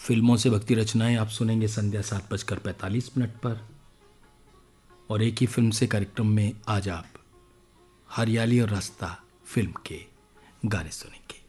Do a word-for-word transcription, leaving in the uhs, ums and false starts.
फिल्मों से भक्ति रचनाएं आप सुनेंगे संध्या सात बजकर पैंतालीस मिनट पर। और एक ही फिल्म से कार्यक्रम में आज आप हरियाली और रास्ता फिल्म के गाने सुनेंगे।